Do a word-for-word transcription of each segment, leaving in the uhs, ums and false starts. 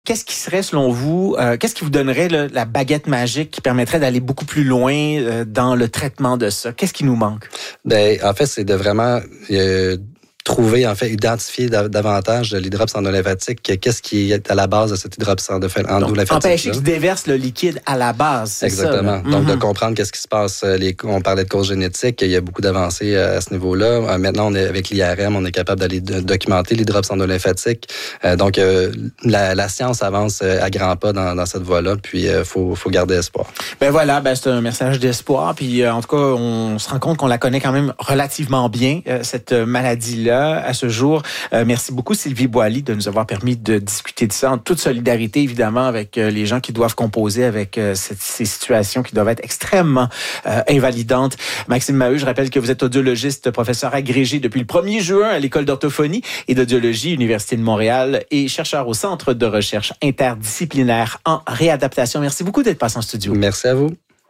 Qu'est-ce qui serait, selon vous, euh, qu'est-ce qui vous donnerait là, la baguette magique qui permettrait d'aller beaucoup plus loin euh, dans le traitement de ça? Qu'est-ce qui nous manque? Ben, en fait, c'est de vraiment euh, trouver, en fait, identifier davantage de l'hydrops endolymphatique. Qu'est-ce qui est à la base de cet hydrops endolymphatique? Empêcher qu'il déverse le liquide à la base, c'est Exactement. ça? Donc, mm-hmm. de comprendre qu'est-ce qui se passe. Les, on parlait de cause génétique, il y a beaucoup d'avancées à ce niveau-là. Maintenant, on est avec l'I R M, on est capable d'aller documenter l'hydrops endolymphatique. Euh, donc, euh, la, la science avance à grands pas dans, dans cette voie-là, puis il euh, faut, faut garder espoir. Ben voilà, ben c'est un message d'espoir. Puis, euh, en tout cas, on se rend compte qu'on la connaît quand même relativement bien, euh, cette maladie-là. À ce jour. Euh, merci beaucoup, Sylvie Boily, de nous avoir permis de discuter de ça en toute solidarité, évidemment, avec euh, les gens qui doivent composer avec euh, cette, ces situations qui doivent être extrêmement euh, invalidantes. Maxime Maheu, je rappelle que vous êtes audiologiste, professeur agrégé depuis le premier juin à l'École d'orthophonie et d'audiologie, Université de Montréal, et chercheur au Centre de recherche interdisciplinaire en réadaptation. Merci beaucoup d'être passé en studio. Merci à vous.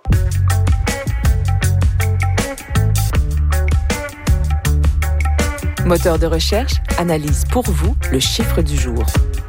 Moteur de recherche analyse pour vous le chiffre du jour.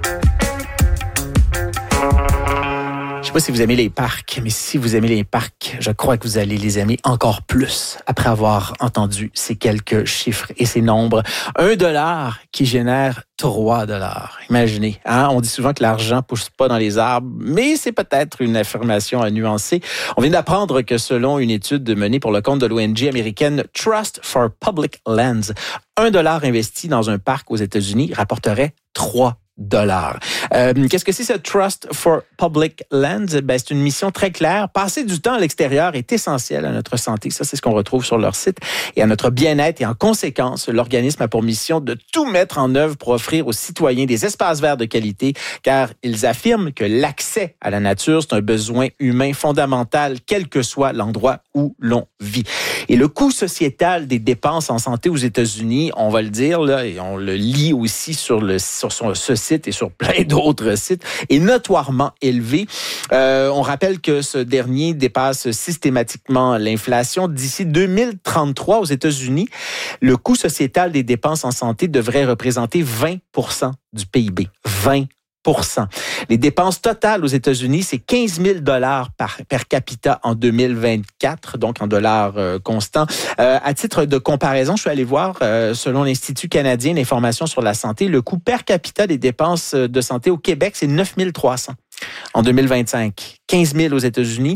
Je sais pas si vous aimez les parcs, mais si vous aimez les parcs, je crois que vous allez les aimer encore plus après avoir entendu ces quelques chiffres et ces nombres. Un dollar qui génère trois dollars. Imaginez, hein? On dit souvent que l'argent pousse pas dans les arbres, mais c'est peut-être une affirmation à nuancer. On vient d'apprendre que selon une étude menée pour le compte de l'O N G américaine Trust for Public Lands, un dollar investi dans un parc aux États-Unis rapporterait trois dollars. Euh, qu'est-ce que c'est ce Trust for Public Lands? Ben, c'est une mission très claire. Passer du temps à l'extérieur est essentiel à notre santé. Ça, c'est ce qu'on retrouve sur leur site. Et à notre bien-être. Et en conséquence, l'organisme a pour mission de tout mettre en œuvre pour offrir aux citoyens des espaces verts de qualité, car ils affirment que l'accès à la nature, c'est un besoin humain fondamental, quel que soit l'endroit où l'on vit. Et le coût sociétal des dépenses en santé aux États-Unis, on va le dire, là, et on le lit aussi sur, le, sur son, ce site et sur plein d'autres sites, est notoirement élevé. Euh, on rappelle que ce dernier dépasse systématiquement l'inflation. D'ici deux mille trente-trois aux États-Unis, le coût sociétal des dépenses en santé devrait représenter vingt pour cent du P I B. vingt pour cent. Les dépenses totales aux États-Unis, c'est quinze mille dollars par per capita en deux mille vingt-quatre, donc en dollars euh, constants. Euh, à titre de comparaison, je suis allé voir, euh, selon l'Institut canadien d'information sur la santé, le coût per capita des dépenses de santé au Québec, c'est neuf mille trois cents. En deux mille vingt-cinq, quinze mille aux États-Unis.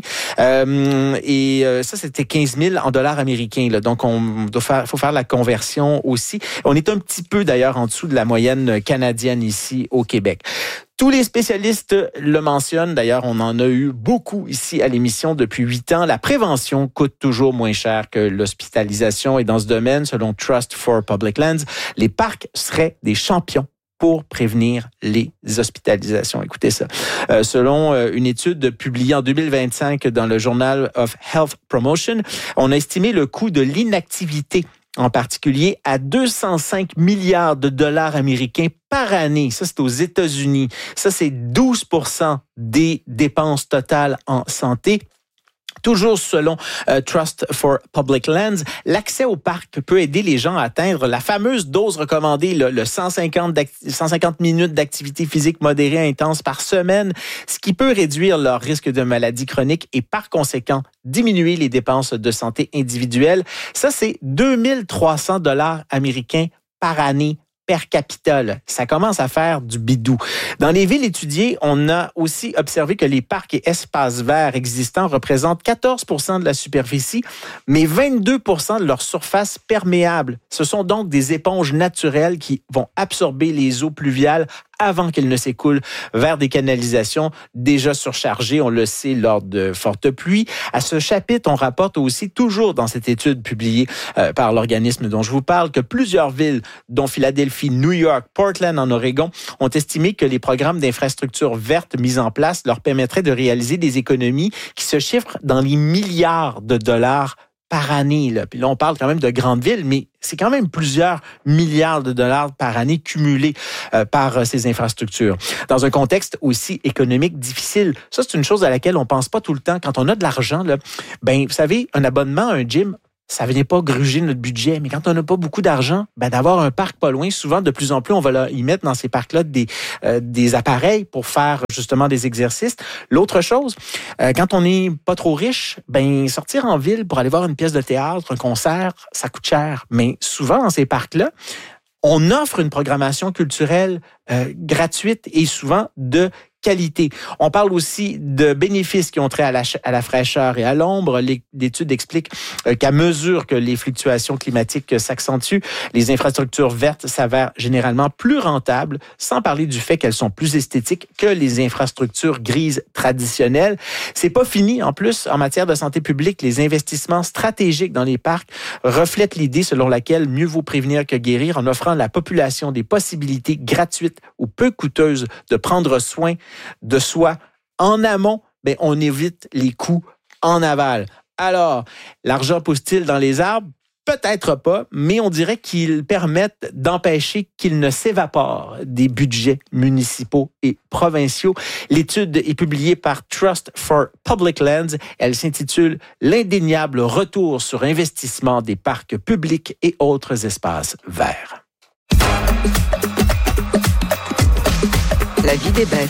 Euh, et euh, ça, c'était quinze mille en dollars américains. Là. Donc, on doit faire, faut faire la conversion aussi. On est un petit peu, d'ailleurs, en dessous de la moyenne canadienne ici au Québec. Tous les spécialistes le mentionnent. D'ailleurs, on en a eu beaucoup ici à l'émission depuis huit ans. La prévention coûte toujours moins cher que l'hospitalisation. Et dans ce domaine, selon Trust for Public Lands, les parcs seraient des champions pour prévenir les hospitalisations. Écoutez ça. Euh, selon euh, une étude publiée en deux mille vingt-cinq dans le Journal of Health Promotion, on a estimé le coût de l'inactivité en particulier à deux cent cinq milliards de dollars américains par année. Ça, c'est aux États-Unis. Ça, c'est douze pour cent des dépenses totales en santé. Toujours selon euh, Trust for Public Lands, l'accès au parc peut aider les gens à atteindre la fameuse dose recommandée, là, le cent cinquante, cent cinquante minutes d'activité physique modérée intense par semaine, ce qui peut réduire leur risque de maladie chronique et par conséquent diminuer les dépenses de santé individuelles. Ça, c'est deux mille trois cents dollars américains par année per capita. Là. Ça commence à faire du bidou. Dans les villes étudiées, on a aussi observé que les parcs et espaces verts existants représentent quatorze pour cent de la superficie, mais vingt-deux pour cent de leur surface perméable. Ce sont donc des éponges naturelles qui vont absorber les eaux pluviales avant qu'elles ne s'écoulent vers des canalisations déjà surchargées, on le sait, lors de fortes pluies. À ce chapitre, on rapporte aussi, toujours dans cette étude publiée euh, par l'organisme dont je vous parle, que plusieurs villes, dont Philadelphie, New York, Portland en Oregon, ont estimé que les programmes d'infrastructures vertes mis en place leur permettraient de réaliser des économies qui se chiffrent dans les milliards de dollars par année. Là. Puis là, on parle quand même de grandes villes, mais c'est quand même plusieurs milliards de dollars par année cumulés euh, par euh, ces infrastructures. Dans un contexte aussi économique difficile, ça, c'est une chose à laquelle on pense pas tout le temps. Quand on a de l'argent, là, ben, vous savez, un abonnement à un gym, ça venait pas gruger notre budget. Mais quand on n'a pas beaucoup d'argent, ben d'avoir un parc pas loin, souvent, de plus en plus, on va là, y mettre dans ces parcs-là des, euh, des appareils pour faire justement des exercices. L'autre chose, euh, quand on n'est pas trop riche, ben sortir en ville pour aller voir une pièce de théâtre, un concert, ça coûte cher. Mais souvent, dans ces parcs-là, on offre une programmation culturelle euh, gratuite et souvent de qualité. On parle aussi de bénéfices qui ont trait à la, à la fraîcheur et à l'ombre. L'étude explique qu'à mesure que les fluctuations climatiques s'accentuent, les infrastructures vertes s'avèrent généralement plus rentables, sans parler du fait qu'elles sont plus esthétiques que les infrastructures grises traditionnelles. C'est pas fini. En plus, en matière de santé publique, les investissements stratégiques dans les parcs reflètent l'idée selon laquelle mieux vaut prévenir que guérir en offrant à la population des possibilités gratuites ou peu coûteuses de prendre soin de soi en amont, ben on évite les coûts en aval. Alors, l'argent pousse-t-il dans les arbres? Peut-être pas, mais on dirait qu'ils permettent d'empêcher qu'ils ne s'évaporent des budgets municipaux et provinciaux. L'étude est publiée par Trust for Public Lands. Elle s'intitule « L'indéniable retour sur investissement des parcs publics et autres espaces verts ». La vie des bêtes.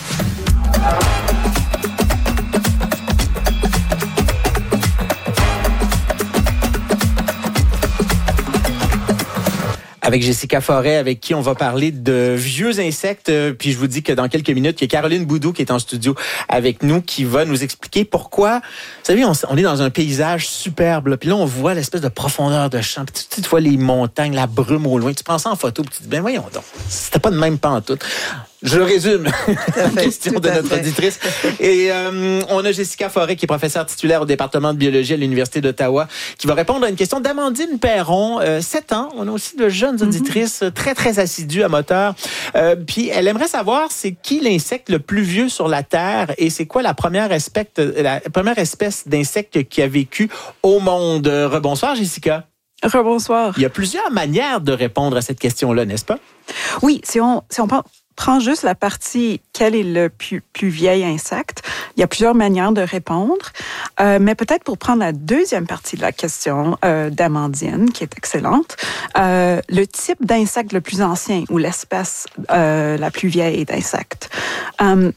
Avec Jessica Forêt, avec qui on va parler de vieux insectes. Puis je vous dis que dans quelques minutes, il y a Caroline Boudou qui est en studio avec nous, qui va nous expliquer pourquoi. Vous savez, on, on est dans un paysage superbe. Là, puis là, on voit l'espèce de profondeur de champ. Puis tu, tu vois les montagnes, la brume au loin. Tu prends ça en photo, puis tu te dis, ben voyons donc, c'était pas de même pantoute. Je résume la question de notre auditrice. Et euh, on a Jessica Forêt, qui est professeure titulaire au département de biologie à l'Université d'Ottawa, qui va répondre à une question d'Amandine Perron, euh, sept ans. On a aussi de jeunes auditrices mm-hmm. très, très assidues à moteur. Euh, puis elle aimerait savoir, c'est qui l'insecte le plus vieux sur la Terre et c'est quoi la première, espèce, la première espèce d'insecte qui a vécu au monde? Rebonsoir, Jessica. Rebonsoir. Il y a plusieurs manières de répondre à cette question-là, n'est-ce pas? Oui, si on, si on prend juste la partie « quel est le plus, plus vieil insecte », il y a plusieurs manières de répondre. Euh, mais peut-être pour prendre la deuxième partie de la question euh, d'Amandine, qui est excellente, euh, le type d'insecte le plus ancien ou l'espèce euh, la plus vieille d'insecte. Euh,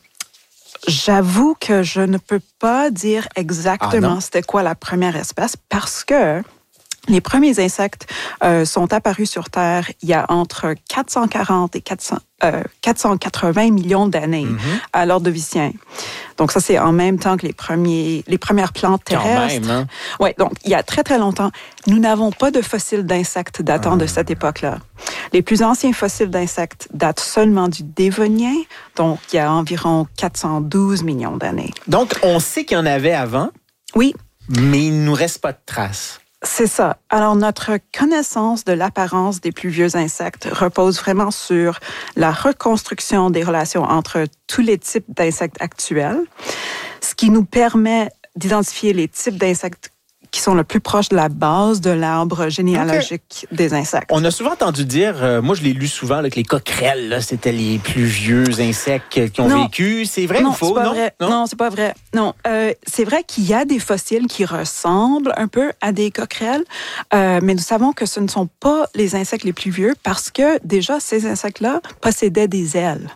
j'avoue que je ne peux pas dire exactement ah c'était quoi la première espèce parce que les premiers insectes euh, sont apparus sur Terre il y a entre quatre cent quarante et quatre cents, euh, quatre cent quatre-vingts millions d'années mm-hmm. à l'Ordovicien. Donc ça, c'est en même temps que les, premiers, les premières plantes terrestres. Quand même, hein? Oui, donc il y a très, très longtemps. Nous n'avons pas de fossiles d'insectes datant ah. de cette époque-là. Les plus anciens fossiles d'insectes datent seulement du Dévonien, donc il y a environ quatre cent douze millions d'années. Donc, on sait qu'il y en avait avant. Oui. Mais il ne nous reste pas de traces. C'est ça. Alors, notre connaissance de l'apparence des plus vieux insectes repose vraiment sur la reconstruction des relations entre tous les types d'insectes actuels, ce qui nous permet d'identifier les types d'insectes qui sont le plus proches de la base de l'arbre généalogique okay. des insectes. On a souvent entendu dire, euh, moi je l'ai lu souvent, là, que les coquerelles, là, c'était les plus vieux insectes qui ont non. vécu. C'est vrai non, ou faux? C'est pas non, vrai. non, non, c'est pas vrai. Non, euh, c'est vrai qu'il y a des fossiles qui ressemblent un peu à des coquerelles, euh, mais nous savons que ce ne sont pas les insectes les plus vieux parce que déjà ces insectes-là possédaient des ailes.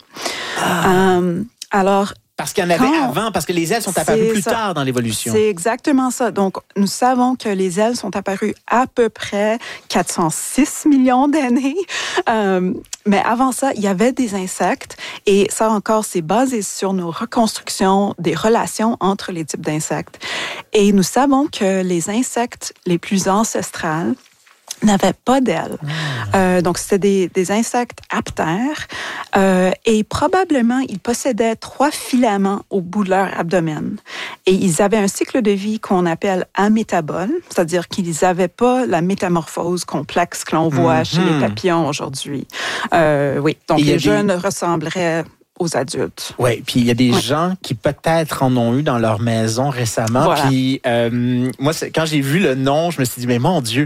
Ah. Euh, alors, Parce qu'il y en avait Quand, avant, parce que les ailes sont apparues plus ça. tard dans l'évolution. C'est exactement ça. Donc, nous savons que les ailes sont apparues à peu près quatre cent six millions d'années. Euh, mais avant ça, il y avait des insectes. Et ça encore, c'est basé sur nos reconstructions des relations entre les types d'insectes. Et nous savons que les insectes les plus ancestrales n'avaient pas d'ailes. Mmh. Euh, donc, c'était des, des insectes aptères euh, et probablement, ils possédaient trois filaments au bout de leur abdomen. Et ils avaient un cycle de vie qu'on appelle amétabole, c'est-à-dire qu'ils n'avaient pas la métamorphose complexe que l'on voit mmh. chez les papillons aujourd'hui. Euh, oui, donc les jeunes des... ressembleraient aux adultes. Oui, puis il y a des ouais. gens qui peut-être en ont eu dans leur maison récemment. Voilà. Puis euh, moi, quand j'ai vu le nom, je me suis dit, mais mon Dieu...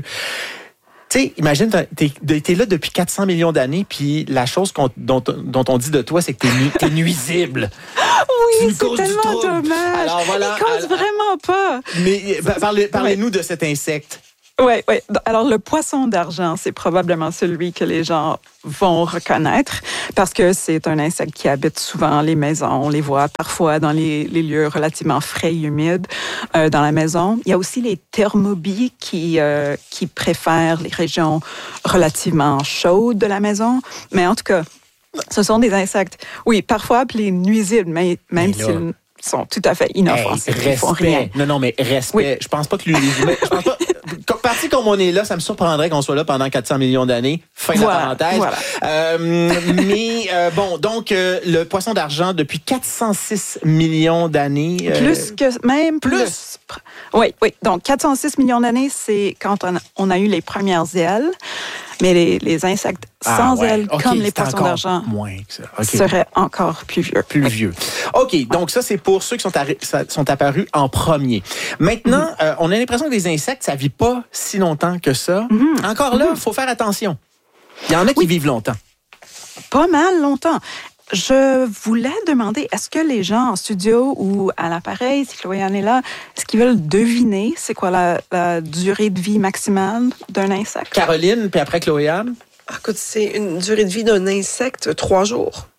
Tu sais, imagine, t'es, t'es là depuis quatre cents millions d'années, puis la chose qu'on, dont, dont on dit de toi, c'est que t'es, nu, t'es nuisible. Oui, c'est tellement dommage. Alors, voilà, il cause alors, vraiment pas. Mais parlez, parlez-nous de cet insecte. Oui, oui. Alors, le poisson d'argent, c'est probablement celui que les gens vont reconnaître parce que c'est un insecte qui habite souvent les maisons. On les voit parfois dans les, les lieux relativement frais et humides euh, dans la maison. Il y a aussi les thermobies qui, euh, qui préfèrent les régions relativement chaudes de la maison. Mais en tout cas, ce sont des insectes, oui, parfois appelés nuisibles, mais même s'ils sont tout à fait inoffensifs. Hey, ils font rien. Non, non, mais respect. Oui. Je pense pas que les humains... Je pense pas... Parti comme on est là, ça me surprendrait qu'on soit là pendant quatre cents millions d'années. Fin de Voilà, la parenthèse. voilà. Euh, mais euh, bon, donc euh, le poisson d'argent depuis quatre cent six millions d'années. Euh, Plus que même plus. plus. Oui, oui. Donc quatre cent six millions d'années, c'est quand on a, on a eu les premières ailes. Mais les, les insectes sans ah, ouais. ailes, okay, comme les poissons d'argent, moins que ça. Okay. seraient encore plus vieux. Plus vieux. OK, donc ça, c'est pour ceux qui sont, arri- sont apparus en premier. Maintenant, mm-hmm. euh, on a l'impression que les insectes, ça ne vit pas si longtemps que ça. Mm-hmm. Encore là, il mm-hmm. faut faire attention. Il y en a qui oui. vivent longtemps. Pas mal longtemps. Je voulais demander, est-ce que les gens en studio ou à l'appareil, si Chloé-Anne est là, est-ce qu'ils veulent deviner c'est quoi la, la durée de vie maximale d'un insecte? Caroline, puis après Chloé-Anne? Ah, écoute, c'est une durée de vie d'un insecte, trois jours.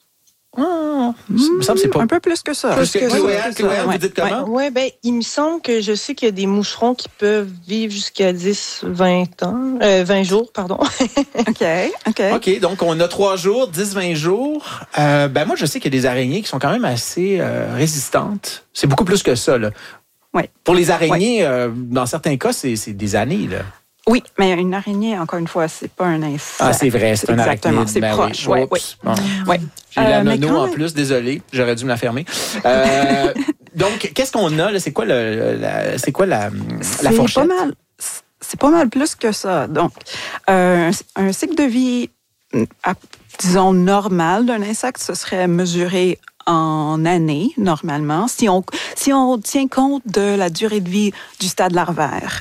Ah, mmh, il me semble que c'est pas... Un peu plus que ça. Plus que, que Chloé-Anne, Chloé-Anne, vous dites comment? Oui, ouais, ben, il me semble que je sais qu'il y a des moucherons qui peuvent vivre jusqu'à dix, vingt ans, euh, vingt jours, pardon. OK, OK. OK, donc on a trois jours, dix, vingt jours. Euh, ben moi, je sais qu'il y a des araignées qui sont quand même assez euh, résistantes. C'est beaucoup plus que ça, là. Oui. Pour les araignées, ouais. euh, dans certains cas, c'est, c'est des années, là. Oui, mais une araignée, encore une fois, c'est pas un insecte. Ah, c'est vrai, c'est, c'est un exactement, arachnide. c'est ben proche. Oui. Oui, oui. Bon. Oui. J'ai euh, la nono en même... plus, désolé, j'aurais dû me la fermer. Euh, donc, qu'est-ce qu'on a là? C'est quoi le, la, c'est quoi la, la fourchette? C'est pas mal. C'est pas mal plus que ça. Donc, euh, un cycle de vie, à, disons normal d'un insecte, ce serait mesuré en années, normalement, si on, si on tient compte de la durée de vie du stade larvaire.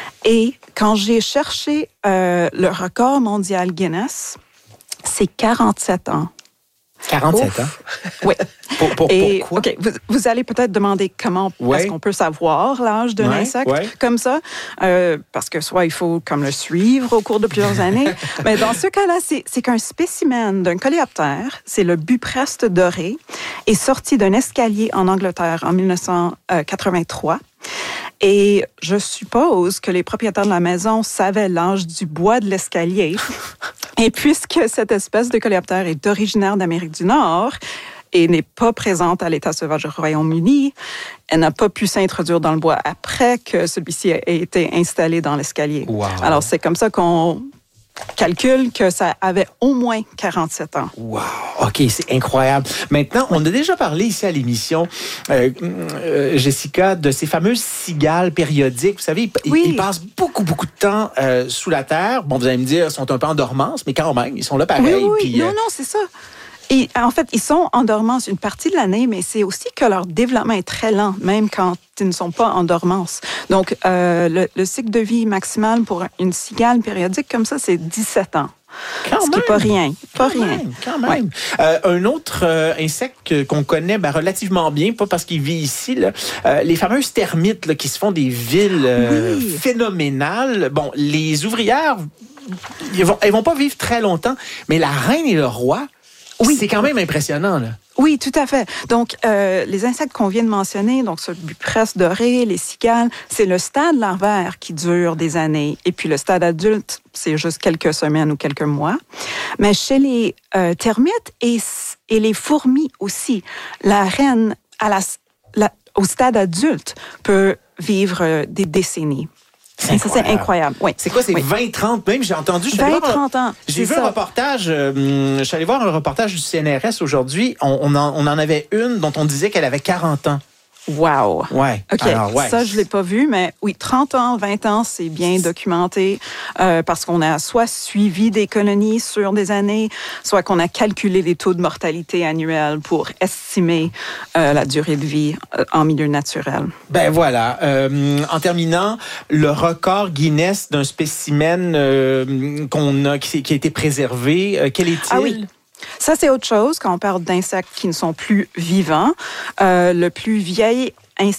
Et quand j'ai cherché euh, le record mondial Guinness, c'est quarante-sept ans. quarante-sept Ouf. Ans? Oui. Pour, pour, Et, pourquoi? OK, vous, vous allez peut-être demander comment ouais. est-ce qu'on peut savoir l'âge d'un ouais, insecte ouais. comme ça, euh, parce que soit il faut comme le suivre au cours de plusieurs années, mais dans ce cas-là, c'est, c'est qu'un spécimen d'un coléoptère, c'est le bupreste doré, est sorti d'un escalier en Angleterre en dix-neuf cent quatre-vingt-trois. Et je suppose que les propriétaires de la maison savaient l'âge du bois de l'escalier. Et puisque cette espèce de coléoptère est originaire d'Amérique du Nord et n'est pas présente à l'état sauvage au Royaume-Uni, elle n'a pas pu s'introduire dans le bois après que celui-ci ait été installé dans l'escalier. Wow. Alors, c'est comme ça qu'on calcule que ça avait au moins quarante-sept ans. Wow! OK, c'est incroyable. Maintenant, on a déjà parlé ici à l'émission, euh, euh, Jessica, de ces fameuses cigales périodiques. Vous savez, ils, oui. ils passent beaucoup, beaucoup de temps euh, sous la terre. Bon, vous allez me dire, ils sont un peu en dormance, mais quand même, ils sont là pareil. Oui, oui, puis, non, euh... non, c'est ça. Et en fait, ils sont en dormance une partie de l'année, mais c'est aussi que leur développement est très lent, même quand ils ne sont pas en dormance. Donc, euh, le, le cycle de vie maximal pour une cigale périodique comme ça, c'est dix-sept ans. Quand Ce même. qui n'est pas rien. Pas quand rien. Même, quand même. Ouais. Euh, un autre euh, insecte que, qu'on connaît ben, relativement bien, pas parce qu'il vit ici, là, euh, les fameuses termites là, qui se font des villes euh, oui. phénoménales. Bon, les ouvrières, elles vont, elles vont pas vivre très longtemps, mais la reine et le roi, oui. c'est quand même impressionnant, là. Oui, tout à fait. Donc, euh, les insectes qu'on vient de mentionner, donc ce bupreste doré, les cigales, c'est le stade larvaire qui dure des années. Et puis, le stade adulte, c'est juste quelques semaines ou quelques mois. Mais chez les euh, termites et, et les fourmis aussi, la reine à la, la, au stade adulte peut vivre euh, des décennies. C'est ça, c'est incroyable. Oui. C'est quoi, c'est oui. vingt trente même? J'ai entendu. vingt trente ans. J'ai vu ça. un reportage. Euh, je suis allé voir un reportage du C N R S aujourd'hui. On, on, en, on en avait une dont on disait qu'elle avait quarante ans. Wow! Ouais. OK. Alors, ouais. Ça, je ne l'ai pas vu, mais oui, trente ans, vingt ans, c'est bien documenté euh, parce qu'on a soit suivi des colonies sur des années, soit qu'on a calculé les taux de mortalité annuels pour estimer euh, la durée de vie euh, en milieu naturel. Ben voilà. Euh, en terminant, le record Guinness d'un spécimen euh, qu'on a, qui, qui a été préservé, euh, quel est-il? Ah oui. Ça, c'est autre chose quand on parle d'insectes qui ne sont plus vivants. Euh, le plus vieil insecte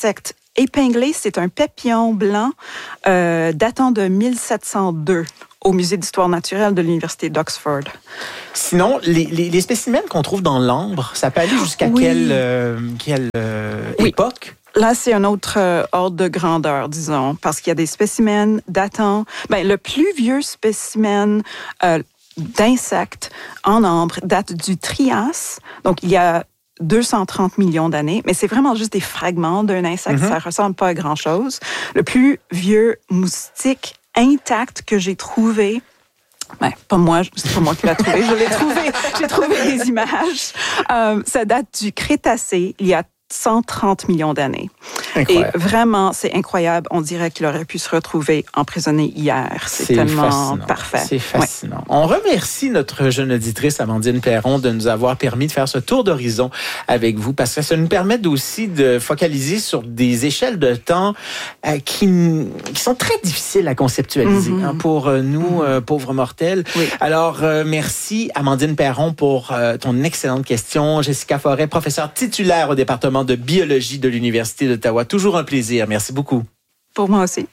épinglé, c'est un papillon blanc euh, datant de mille sept cent deux au Musée d'histoire naturelle de l'Université d'Oxford. Sinon, les, les, les spécimens qu'on trouve dans l'ambre, ça peut aller jusqu'à Oui. quelle, euh, quelle euh, Oui. époque? Là, c'est un autre euh, ordre de grandeur, disons, parce qu'il y a des spécimens datant... Ben, le plus vieux spécimen euh, d'insectes en ambre date du Trias, donc il y a deux cent trente millions d'années, mais c'est vraiment juste des fragments d'un insecte, mm-hmm. ça ressemble pas à grand-chose. Le plus vieux moustique intact que j'ai trouvé, ben, pas moi, c'est pas moi qui l'ai trouvé, je l'ai trouvé, j'ai trouvé des images. Euh, ça date du Crétacé, il y a cent trente millions d'années. Incroyable. Et vraiment, c'est incroyable. On dirait qu'il aurait pu se retrouver emprisonné hier. C'est, c'est tellement fascinant. Parfait. C'est fascinant. Ouais. On remercie notre jeune auditrice Amandine Perron de nous avoir permis de faire ce tour d'horizon avec vous, parce que ça nous permet aussi de focaliser sur des échelles de temps euh, qui, qui sont très difficiles à conceptualiser mm-hmm. hein, pour euh, nous, euh, pauvres mortels. Oui. Alors, euh, merci Amandine Perron pour euh, ton excellente question. Jessica Forêt, professeure titulaire au département de biologie de l'Université d'Ottawa. Toujours un plaisir. Merci beaucoup. Pour moi aussi.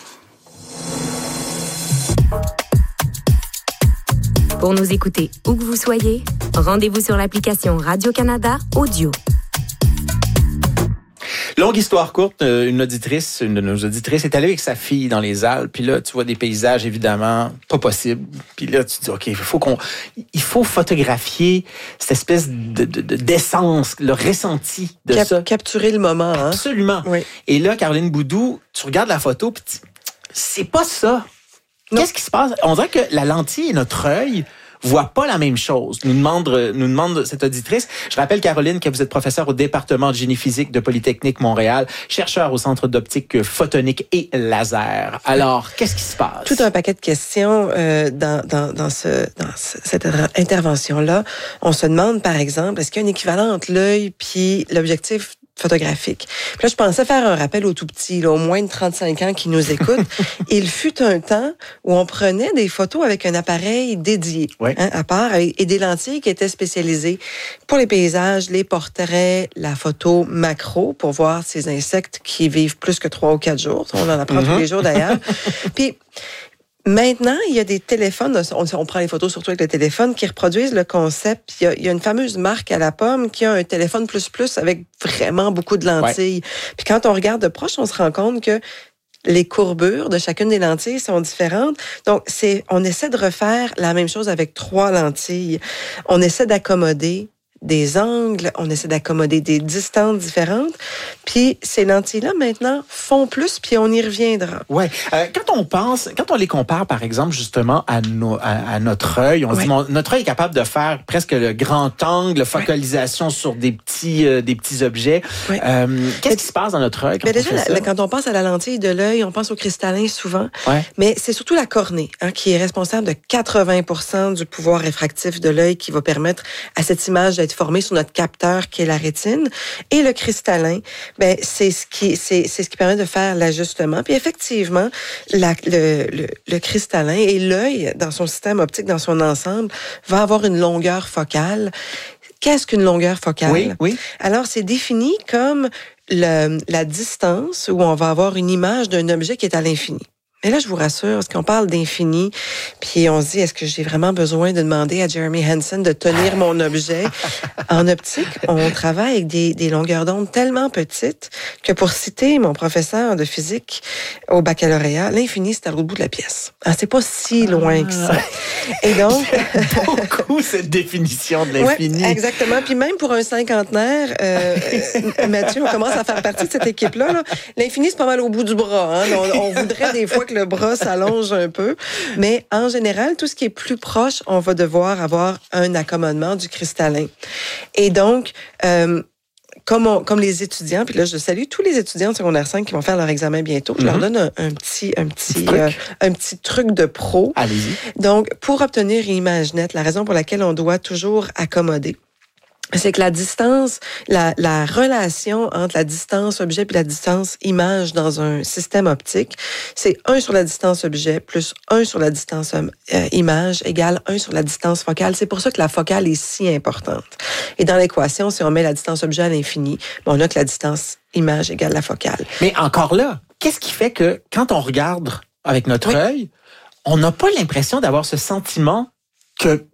Pour nous écouter où que vous soyez, rendez-vous sur l'application Radio-Canada Audio. Longue histoire courte, une auditrice, une de nos auditrices est allée avec sa fille dans les Alpes, puis là, tu vois des paysages, évidemment, pas possible. Puis là, tu te dis, OK, il faut qu'on, il faut photographier cette espèce de, de, de d'essence, le ressenti de Cap- ça. Capturer le moment, hein? Absolument. Oui. Et là, Caroline Boudou, tu regardes la photo, puis tu, c'est pas ça. Non. Qu'est-ce qui se passe? On dirait que la lentille et notre œil voient pas la même chose, nous demande, nous demande cette auditrice. Je rappelle, Caroline, que vous êtes professeure au département de génie physique de Polytechnique Montréal, chercheur au Centre d'optique photonique et laser. Alors, qu'est-ce qui se passe? Tout un paquet de questions euh, dans, dans, dans, ce, dans ce, cette intervention-là. On se demande, par exemple, est-ce qu'il y a un équivalent entre l'œil puis l'objectif photographique. Puis là, je pensais faire un rappel aux tout petits, là, au moins de trente-cinq ans qui nous écoutent. Il fut un temps où on prenait des photos avec un appareil dédié, oui. hein, à part, et des lentilles qui étaient spécialisées pour les paysages, les portraits, la photo macro pour voir ces insectes qui vivent plus que trois ou quatre jours. On en apprend mm-hmm. tous les jours d'ailleurs. Puis maintenant, il y a des téléphones, on, on prend les photos surtout avec le téléphone, qui reproduisent le concept. Il y a, il y a une fameuse marque à la pomme qui a un téléphone plus plus avec vraiment beaucoup de lentilles. Ouais. Puis quand on regarde de proche, on se rend compte que les courbures de chacune des lentilles sont différentes. Donc, c'est, on essaie de refaire la même chose avec trois lentilles. On essaie d'accommoder des angles, on essaie d'accommoder des distances différentes. Puis ces lentilles-là, maintenant, font plus, puis on y reviendra. Oui. Euh, quand on pense, quand on les compare, par exemple, justement, à, nos, à, à notre œil, on ouais. se dit, mon, notre œil est capable de faire presque le grand angle, focalisation ouais. sur des petits, euh, des petits objets. Ouais. Euh, qu'est-ce mais, qui se passe dans notre œil quand mais on déjà, fait ça? La, quand on pense à la lentille de l'œil, on pense au cristallin souvent, ouais. mais c'est surtout la cornée hein, qui est responsable de quatre-vingts pour cent du pouvoir réfractif de l'œil qui va permettre à cette image d'être formée sur notre capteur qui est la rétine. Et le cristallin, ben c'est ce qui c'est c'est ce qui permet de faire l'ajustement. Puis effectivement, la, le, le le cristallin et l'œil dans son système optique dans son ensemble va avoir une longueur focale. Qu'est-ce qu'une longueur focale? Oui, oui. Alors c'est défini comme le, la distance où on va avoir une image d'un objet qui est à l'infini. Mais là, je vous rassure, parce qu'on parle d'infini, puis on se dit, est-ce que j'ai vraiment besoin de demander à Jeremy Hansen de tenir mon objet? En optique, on travaille avec des, des longueurs d'onde tellement petites que, pour citer mon professeur de physique au baccalauréat, l'infini, c'est à l'autre bout de la pièce. Ah, c'est pas si loin que ça. Et donc... J'aime beaucoup cette définition de l'infini. Ouais, exactement. Puis même pour un cinquantenaire, euh, Mathieu, on commence à faire partie de cette équipe-là. Là. L'infini, c'est pas mal au bout du bras. Hein. On, on voudrait des fois que le bras s'allonge un peu. Mais en général, tout ce qui est plus proche, on va devoir avoir un accommodement du cristallin. Et donc, euh, comme, on, comme les étudiants, puis là, je salue tous les étudiants de secondaire cinq qui vont faire leur examen bientôt. Je mm-hmm. leur donne un, un petit, un petit, truc. Euh, un petit truc de pro. Allez-y. Donc, pour obtenir une image nette, la raison pour laquelle on doit toujours accommoder, c'est que la distance, la, la relation entre la distance objet et la distance image dans un système optique, c'est un sur la distance objet plus un sur la distance euh, image égale un sur la distance focale. C'est pour ça que la focale est si importante. Et dans l'équation, si on met la distance objet à l'infini, on a que la distance image égale la focale. Mais encore là, qu'est-ce qui fait que quand on regarde avec notre oui. œil, on n'a pas l'impression d'avoir ce sentiment que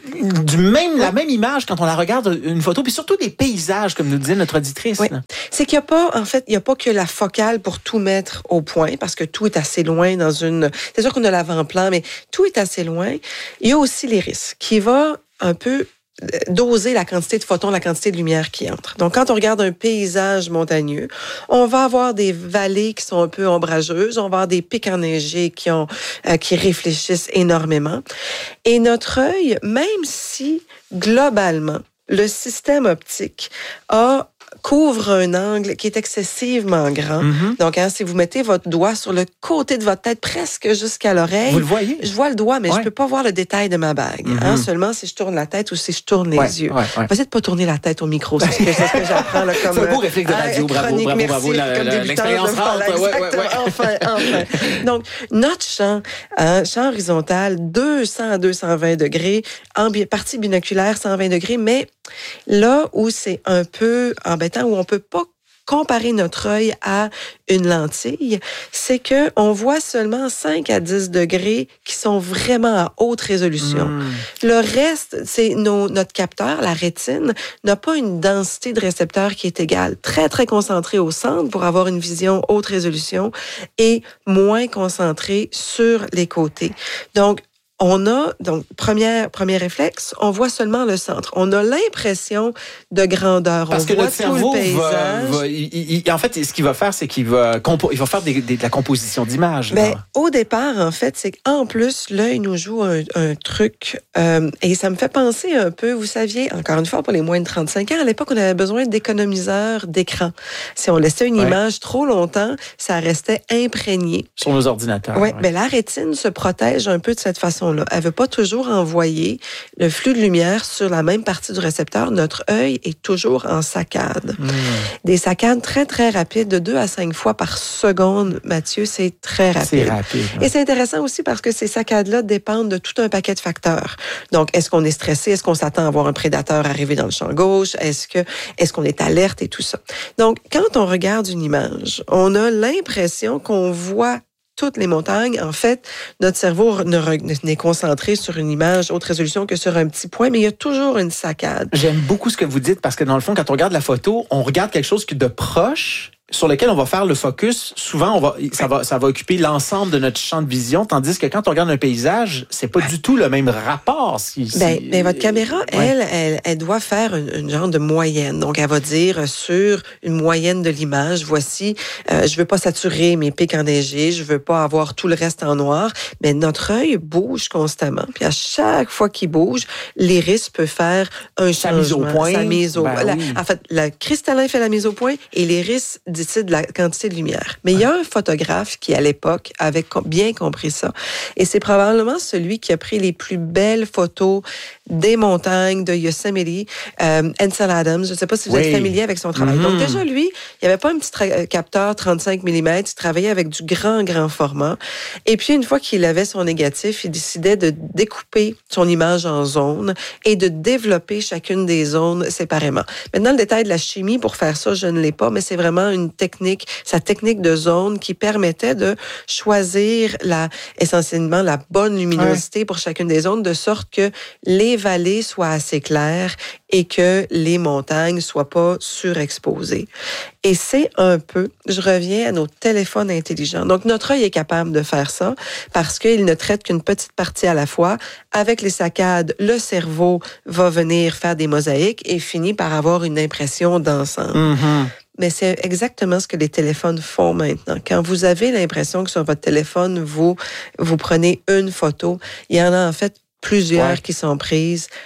du même la même image quand on la regarde une photo, puis surtout des paysages comme nous disait notre auditrice. Oui. C'est qu'il n'y a pas en fait il y a pas que la focale pour tout mettre au point parce que tout est assez loin dans une. C'est sûr qu'on a l'avant-plan, mais tout est assez loin. Il y a aussi l'iris qui va un peu doser la quantité de photons, la quantité de lumière qui entre. Donc, quand on regarde un paysage montagneux, on va avoir des vallées qui sont un peu ombrageuses, on va avoir des pics enneigés qui ont, euh, qui réfléchissent énormément. Et notre œil, même si, globalement, le système optique a couvre un angle qui est excessivement grand. Mm-hmm. Donc, hein, si vous mettez votre doigt sur le côté de votre tête, presque jusqu'à l'oreille... Vous le voyez? Je vois le doigt, mais ouais. je peux pas voir le détail de ma bague. Mm-hmm. Hein, seulement si je tourne la tête ou si je tourne les ouais, yeux. Ouais, ouais. Essayez de pas tourner la tête au micro. C'est ce que, c'est ce que j'apprends. Là, comme, c'est un beau réflexe de radio. Euh, bravo, chronique, bravo, merci, bravo. La, la, l'expérience rentre. Voilà, ouais, ouais, ouais. Enfin, enfin. Donc, notre champ, hein, champ horizontal, deux cents à deux cent vingt degrés, en bi- partie binoculaire, cent vingt degrés, mais là où c'est un peu embêtant, où on peut pas comparer notre œil à une lentille, c'est que on voit seulement cinq à dix degrés qui sont vraiment à haute résolution. Mmh. Le reste, c'est nos, notre capteur, la rétine, n'a pas une densité de récepteurs qui est égale. Très, très concentré au centre pour avoir une vision haute résolution et moins concentré sur les côtés. Donc, on a, donc, premier, premier réflexe, on voit seulement le centre. On a l'impression de grandeur. Parce on que voit notre cerveau tout le va, va il, il, en fait, ce qu'il va faire, c'est qu'il va, compo, il va faire des, des, de la composition d'images. Mais au départ, en fait, c'est qu'en plus, l'œil nous joue un, un truc, euh, et ça me fait penser un peu, vous saviez, encore une fois, pour les moins de trente-cinq ans, à l'époque, on avait besoin d'économiseurs d'écran. Si on laissait une ouais. image trop longtemps, ça restait imprégné. Sur nos ordinateurs. Ouais, ouais. Mais la rétine se protège un peu de cette façon. Là. Elle ne veut pas toujours envoyer le flux de lumière sur la même partie du récepteur. Notre œil est toujours en saccade. Mmh. Des saccades très, très rapides, de deux à cinq fois par seconde, Mathieu, c'est très rapide. C'est rapide. Ouais. Et c'est intéressant aussi parce que ces saccades-là dépendent de tout un paquet de facteurs. Donc, est-ce qu'on est stressé? Est-ce qu'on s'attend à voir un prédateur arriver dans le champ gauche? Est-ce que, est-ce qu'on est alerte et tout ça? Donc, quand on regarde une image, on a l'impression qu'on voit toutes les montagnes. En fait, notre cerveau ne re, n'est concentré sur une image haute résolution que sur un petit point, mais il y a toujours une saccade. J'aime beaucoup ce que vous dites parce que dans le fond, quand on regarde la photo, on regarde quelque chose qui est de proche, sur lequel on va faire le focus. Souvent, on va, ça va, ça va occuper l'ensemble de notre champ de vision, tandis que quand on regarde un paysage, c'est pas du tout le même rapport. Si, si... Ben, ben, votre caméra, ouais. elle, elle, elle doit faire une, une genre de moyenne. Donc, elle va dire sur une moyenne de l'image, voici, euh, je veux pas saturer mes pics enneigés, je veux pas avoir tout le reste en noir, mais notre œil bouge constamment. Puis à chaque fois qu'il bouge, l'iris peut faire un sa changement. Mise au point. Sa mise au ben, la, oui. En fait, le cristallin fait la mise au point et l'iris décide de la quantité de lumière. Mais il y a un photographe qui, à l'époque, avait bien compris ça. Et c'est probablement celui qui a pris les plus belles photos des montagnes de Yosemite, euh, Ansel Adams. Je ne sais pas si vous oui. êtes familier avec son travail. Mm-hmm. Donc déjà, lui, il n'y avait pas un petit tra- capteur trente-cinq millimètres. Il travaillait avec du grand, grand format. Et puis, une fois qu'il avait son négatif, il décidait de découper son image en zones et de développer chacune des zones séparément. Maintenant, le détail de la chimie, pour faire ça, je ne l'ai pas, mais c'est vraiment une technique, sa technique de zone qui permettait de choisir la, essentiellement la bonne luminosité ouais. pour chacune des zones, de sorte que les vallées soient assez claires et que les montagnes soient pas surexposées. Et c'est un peu, je reviens à nos téléphones intelligents. Donc, notre œil est capable de faire ça parce qu'il ne traite qu'une petite partie à la fois. Avec les saccades, le cerveau va venir faire des mosaïques et finit par avoir une impression d'ensemble. Mm-hmm. Mais c'est exactement ce que les téléphones font maintenant. Quand vous avez l'impression que sur votre téléphone, vous, vous prenez une photo, il y en a en fait plusieurs ouais. qui sont prises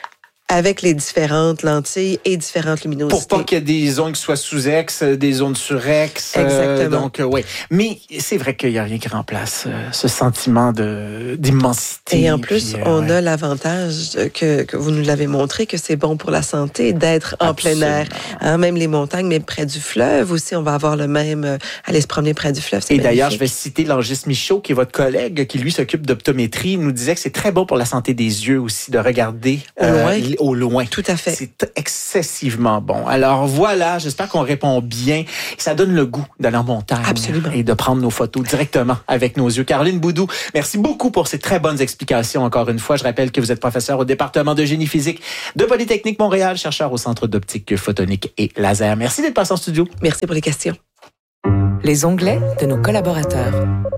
avec les différentes lentilles et différentes luminosités. Pour pas qu'il y ait des zones qui soient sous-ex, des zones sur-ex. Exactement. Euh, donc, euh, oui. Mais c'est vrai qu'il n'y a rien qui remplace euh, ce sentiment de, d'immensité. Et en plus, puis, euh, on ouais. a l'avantage que, que vous nous l'avez montré, que c'est bon pour la santé d'être en Absolument. plein air. Hein, même les montagnes, mais près du fleuve aussi, on va avoir le même... Euh, aller se promener près du fleuve, c'est Et magnifique. D'ailleurs, je vais citer Langis Michaud, qui est votre collègue, qui lui s'occupe d'optométrie. Il nous disait que c'est très bon pour la santé des yeux aussi de regarder au euh, loin. Au loin. Tout à fait. C'est excessivement bon. Alors voilà, j'espère qu'on répond bien. Ça donne le goût d'aller en montagne. Absolument. Et de prendre nos photos directement avec nos yeux. Caroline Boudou, merci beaucoup pour ces très bonnes explications. Encore une fois, je rappelle que vous êtes professeur au département de génie physique de Polytechnique Montréal, chercheur au Centre d'optique photonique et laser. Merci d'être passé en studio. Merci pour les questions. Les onglets de nos collaborateurs.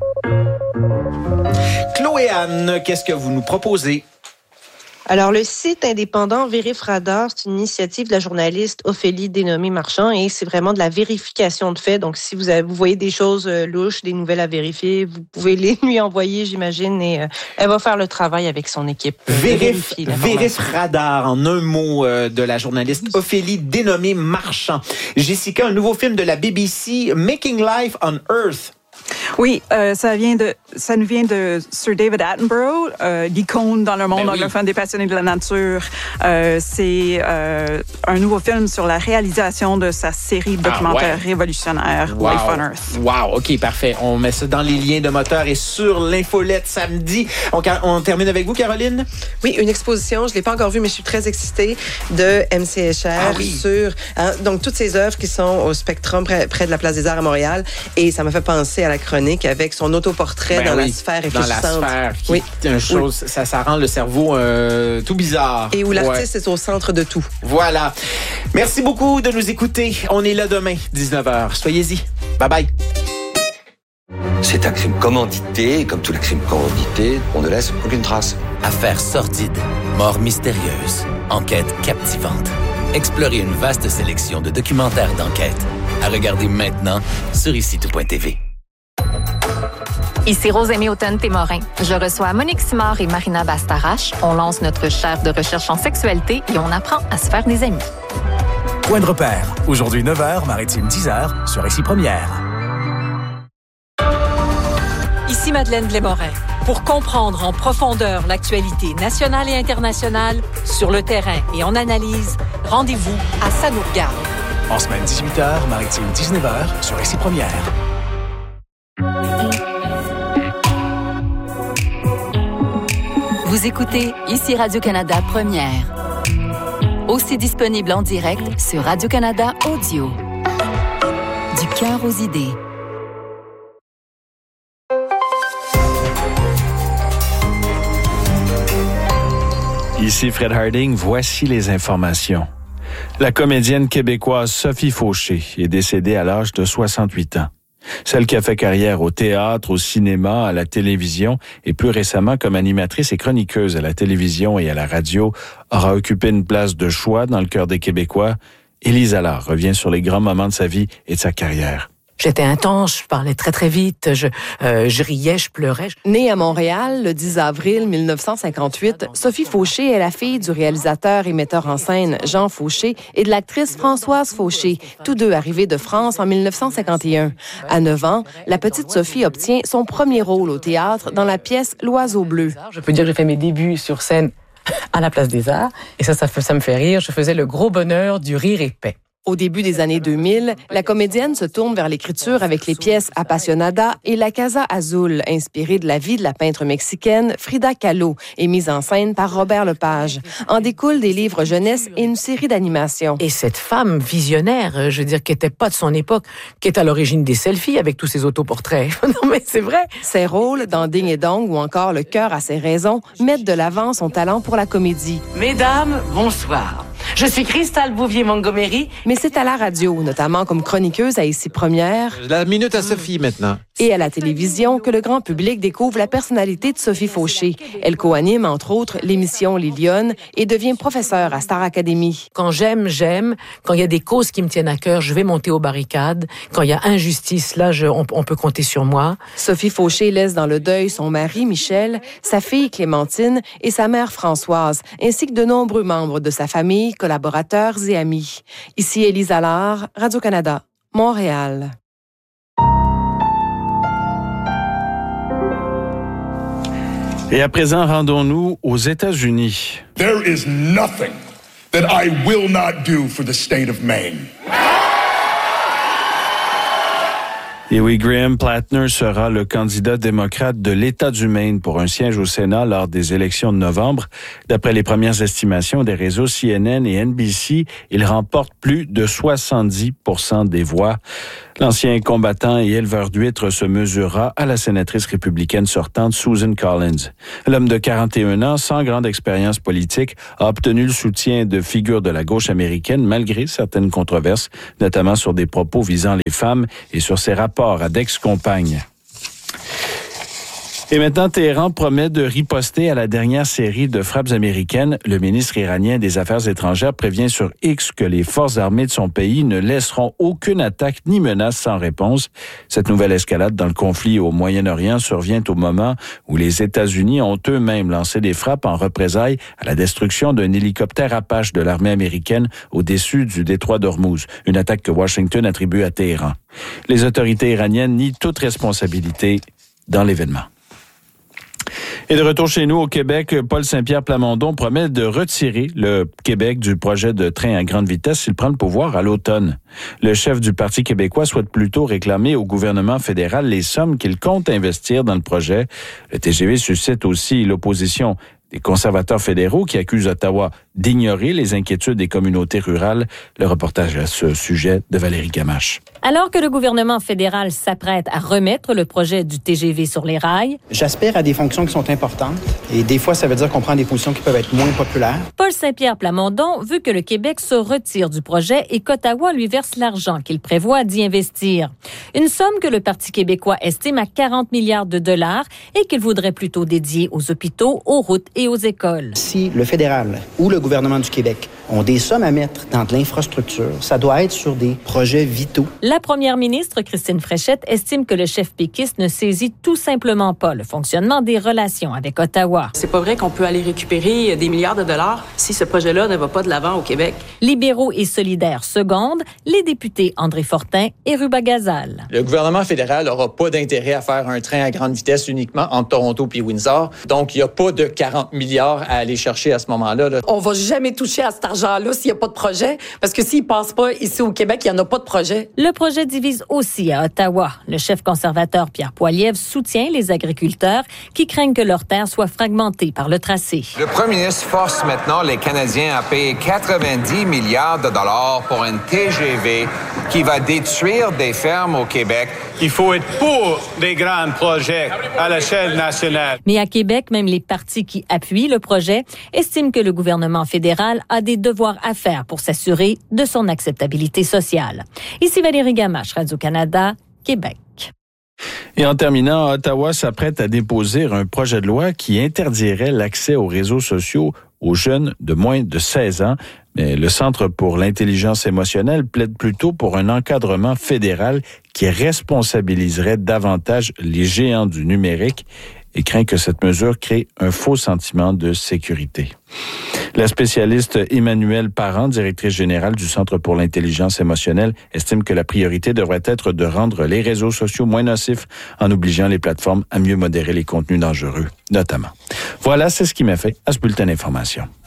Chloé Anne, qu'est-ce que vous nous proposez? Alors, le site indépendant VérifRadar, c'est une initiative de la journaliste Ophélie Dénommé-Marchand et c'est vraiment de la vérification de faits. Donc, si vous, avez, vous voyez des choses louches, des nouvelles à vérifier, vous pouvez les lui envoyer, j'imagine, et euh, elle va faire le travail avec son équipe. Vérif, VérifRadar, en un mot, euh, de la journaliste Ophélie Dénommé-Marchand. Jessica, un nouveau film de la B B C, Making Life on Earth. Oui, euh, ça vient de, ça nous vient de Sir David Attenborough, euh, l'icône dans le monde ben anglophone oui. des passionnés de la nature. Euh, c'est euh, un nouveau film sur la réalisation de sa série de documentaires ah, ouais. révolutionnaire wow. Life on Earth. Wow, ok, parfait. On met ça dans les liens de moteur et sur l'infolette samedi. On, on termine avec vous, Caroline? Oui, une exposition, je l'ai pas encore vue, mais je suis très excitée, de M C Escher ah, oui. sur hein, donc toutes ces œuvres qui sont au Spectrum près, près de la Place des Arts à Montréal. Et ça m'a fait penser à la chronique avec son autoportrait ben dans oui, la sphère réfléchissante. Dans la sphère, qui oui. est une chose, oui. ça, ça rend le cerveau euh, tout bizarre. Et où l'artiste ouais. est au centre de tout. Voilà. Merci beaucoup de nous écouter. On est là demain, dix-neuf heures. Soyez-y. Bye bye. C'est un crime commandité, et comme tous les crimes commandités, on ne laisse aucune trace. Affaires sordides, mort mystérieuse, enquête captivante. Explorez une vaste sélection de documentaires d'enquête. À regarder maintenant sur ici tout point t v. Ici Rosémie Automne-Témorin. Je reçois Monique Simard et Marina Bastarache. On lance notre chaire de recherche en sexualité et on apprend à se faire des amis. Point de repère. Aujourd'hui neuf heures, Maritime dix heures, sur Ici Première. Ici Madeleine Blais-Morin. Pour comprendre en profondeur l'actualité nationale et internationale, sur le terrain et en analyse, rendez-vous à Ça nous regarde. En semaine dix-huit heures, Maritime dix-neuf heures, sur Ici Première. Vous écoutez Ici Radio-Canada Première. Aussi disponible en direct sur Radio-Canada Audio. Du cœur aux idées. Ici Fred Harding, voici les informations. La comédienne québécoise Sophie Fauché est décédée à l'âge de soixante-huit ans. Celle qui a fait carrière au théâtre, au cinéma, à la télévision et plus récemment comme animatrice et chroniqueuse à la télévision et à la radio aura occupé une place de choix dans le cœur des Québécois. Élise Allard revient sur les grands moments de sa vie et de sa carrière. J'étais intense, je parlais très très vite, je, euh, je riais, je pleurais. Née à Montréal le dix avril mille neuf cent cinquante-huit, Sophie Fauché est la fille du réalisateur et metteur en scène Jean Fauché et de l'actrice Françoise Fauché, tous deux arrivés de France en mille neuf cent cinquante et un. À neuf ans, la petite Sophie obtient son premier rôle au théâtre dans la pièce L'Oiseau bleu. Je peux dire que j'ai fait mes débuts sur scène à la Place des Arts et ça, ça, ça me fait rire. Je faisais le gros bonheur du rire épais. Au début des années deux mille, la comédienne se tourne vers l'écriture avec les pièces Apasionada et La Casa Azul, inspirée de la vie de la peintre mexicaine Frida Kahlo et mise en scène par Robert Lepage. En découlent des livres jeunesse et une série d'animations. Et cette femme visionnaire, je veux dire, qui n'était pas de son époque, qui est à l'origine des selfies avec tous ces autoportraits. Non, mais c'est vrai. Ses rôles dans Ding et Dong ou encore Le cœur a ses raisons mettent de l'avant son talent pour la comédie. Mesdames, bonsoir. Je suis Cristal Bouvier-Montgomery. Mais c'est à la radio, notamment comme chroniqueuse à Ici Première. La minute à Sophie maintenant. Et à la télévision que le grand public découvre la personnalité de Sophie Fauché. Elle co-anime, entre autres, l'émission Les Lyonnes et devient professeure à Star Academy. Quand j'aime, j'aime. Quand il y a des causes qui me tiennent à cœur, je vais monter aux barricades. Quand il y a injustice, là, je, on, on peut compter sur moi. Sophie Fauché laisse dans le deuil son mari, Michel, sa fille, Clémentine, et sa mère, Françoise, ainsi que de nombreux membres de sa famille, collaborateurs et amis. Ici Élise Allard, Radio-Canada, Montréal. Et à présent, rendons-nous aux États-Unis. There is nothing that I will not do for the state of Maine. Et oui, Graham Plattner sera le candidat démocrate de l'État du Maine pour un siège au Sénat lors des élections de novembre. D'après les premières estimations des réseaux C N N et N B C, il remporte plus de soixante-dix pour cent des voix. L'ancien combattant et éleveur d'huîtres se mesurera à la sénatrice républicaine sortante Susan Collins. L'homme de quarante et un ans, sans grande expérience politique, a obtenu le soutien de figures de la gauche américaine malgré certaines controverses, notamment sur des propos visant les femmes et sur ses rapports à d'ex-compagnes. Et maintenant, Téhéran promet de riposter à la dernière série de frappes américaines. Le ministre iranien des Affaires étrangères prévient sur X que les forces armées de son pays ne laisseront aucune attaque ni menace sans réponse. Cette nouvelle escalade dans le conflit au Moyen-Orient survient au moment où les États-Unis ont eux-mêmes lancé des frappes en représailles à la destruction d'un hélicoptère Apache de l'armée américaine au-dessus du détroit d'Ormuz, une attaque que Washington attribue à Téhéran. Les autorités iraniennes nient toute responsabilité dans l'événement. Et de retour chez nous au Québec, Paul Saint-Pierre Plamondon promet de retirer le Québec du projet de train à grande vitesse s'il prend le pouvoir à l'automne. Le chef du Parti québécois souhaite plutôt réclamer au gouvernement fédéral les sommes qu'il compte investir dans le projet. Le T G V suscite aussi l'opposition des conservateurs fédéraux qui accusent Ottawa d'ignorer les inquiétudes des communautés rurales. Le reportage à ce sujet de Valérie Gamache. Alors que le gouvernement fédéral s'apprête à remettre le projet du T G V sur les rails, j'aspire à des fonctions qui sont importantes et des fois, ça veut dire qu'on prend des positions qui peuvent être moins populaires. Paul Saint-Pierre Plamondon veut que le Québec se retire du projet et qu'Ottawa lui verse l'argent qu'il prévoit d'y investir. Une somme que le Parti québécois estime à quarante milliards de dollars et qu'il voudrait plutôt dédier aux hôpitaux, aux routes et aux écoles. Si le fédéral ou le gouvernement du Québec ont des sommes à mettre dans de l'infrastructure, ça doit être sur des projets vitaux. La première ministre, Christine Fréchette, estime que le chef péquiste ne saisit tout simplement pas le fonctionnement des relations avec Ottawa. C'est pas vrai qu'on peut aller récupérer des milliards de dollars si ce projet-là ne va pas de l'avant au Québec. Libéraux et solidaires seconde, les députés André Fortin et Ruba Gazal. Le gouvernement fédéral n'aura pas d'intérêt à faire un train à grande vitesse uniquement entre Toronto puis Windsor. Donc, il n'y a pas de quarante milliards à aller chercher à ce moment-là. Là. On va jamais toucher à cet argent-là s'il n'y a pas de projet, parce que s'il ne passe pas ici au Québec, il n'y en a pas de projet. Le projet divise aussi à Ottawa. Le chef conservateur Pierre Poilievre soutient les agriculteurs qui craignent que leurs terres soient fragmentées par le tracé. Le premier ministre force maintenant les Canadiens à payer quatre-vingt-dix milliards de dollars pour un T G V qui va détruire des fermes au Québec. Il faut être pour des grands projets à l'échelle nationale. Mais à Québec, même les partis qui appuient le projet estiment que le gouvernement fédéral a des devoirs à faire pour s'assurer de son acceptabilité sociale. Ici Valérie Gamache, Radio-Canada, Québec. Et en terminant, Ottawa s'apprête à déposer un projet de loi qui interdirait l'accès aux réseaux sociaux aux jeunes de moins de seize ans. Mais le Centre pour l'intelligence émotionnelle plaide plutôt pour un encadrement fédéral qui responsabiliserait davantage les géants du numérique et craint que cette mesure crée un faux sentiment de sécurité. La spécialiste Emmanuelle Parent, directrice générale du Centre pour l'intelligence émotionnelle, estime que la priorité devrait être de rendre les réseaux sociaux moins nocifs en obligeant les plateformes à mieux modérer les contenus dangereux, notamment. Voilà, c'est ce qui m'a fait à ce bulletin d'information.